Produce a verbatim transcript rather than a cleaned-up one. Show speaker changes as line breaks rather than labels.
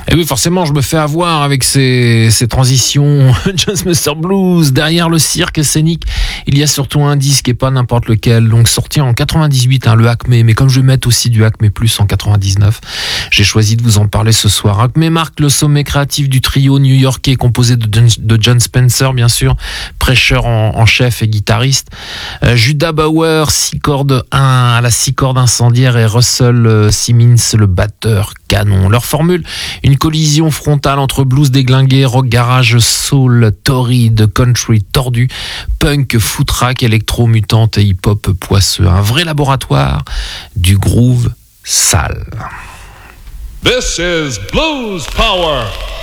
Et oui, forcément, je me fais avoir avec ces, ces transitions Jazzmaster Blues. Derrière le cirque scénique, il y a surtout un disque et pas n'importe lequel. Donc sorti en quatre-vingt-dix-huit, hein, le Acme. Mais comme je vais mettre aussi du Acme Plus en quatre-vingt-dix-neuf, j'ai choisi de vous en parler ce soir. Acme marque le sommet créatif du trio new-yorkais composé de, de John Spencer, bien sûr, prêcheur en, en chef et guitariste. Euh, Judah Bauer, six cordes un, à la six cordes incendiaire, et Russell euh, Simmons, le batteur canon. Leur formule, une collision frontale entre blues déglingué, rock garage, soul, torride, country tordu, punk, footrack, électro mutante et hip-hop poisseux. Un vrai laboratoire du groove sale.
This is Blues Power.